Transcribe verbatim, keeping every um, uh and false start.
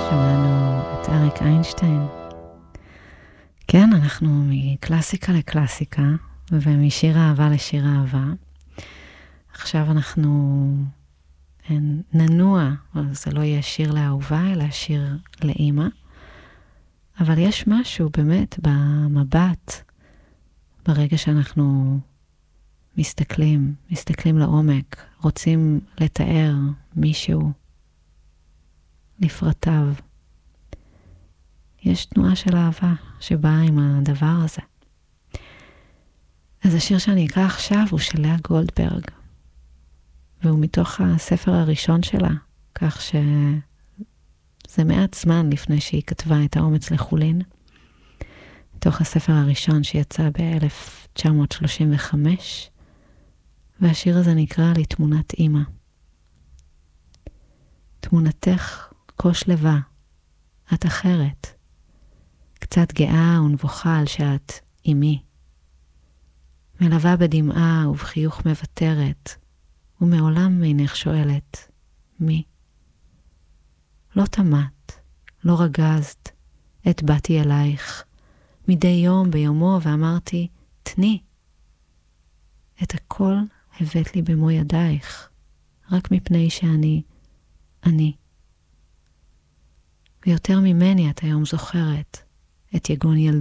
שמענו את אריק איינשטיין. כן, אנחנו מקלאסיקה לקלאסיקה, ומשיר אהבה לשיר אהבה. עכשיו אנחנו ננוע, זה לא יהיה שיר לאהובה, אלא שיר לאמא. אבל יש משהו באמת במבט, ברגע שאנחנו מסתכלים, מסתכלים לעומק, רוצים לתאר מישהו לפרטיו. יש תנועה של אהבה שבאה עם הדבר הזה. אז השיר שאני אקרא עכשיו הוא של לאה גולדברג, והוא מתוך הספר הראשון שלה, כך שזה מעט זמן לפני שהיא כתבה את האומץ לחולין, מתוך הספר הראשון שיצא ב-אלף תשע מאות שלושים וחמש, והשיר הזה נקרא לתמונת אמא. תמונתך כה שלווה, את אחרת, קצת גאה ונבוכה על שאת אמי, מלווה בדמעה ובחיוך מבטרת, ומעולם אינך שואלת, מי? לא תמת, לא רגזת, את באתי אלייך, מדי יום ביומו ואמרתי, תני. את הכל הבאת לי במו ידייך, רק מפני שאני, אני. ויותר ממני את היום זוכרת, את יגון ילדות.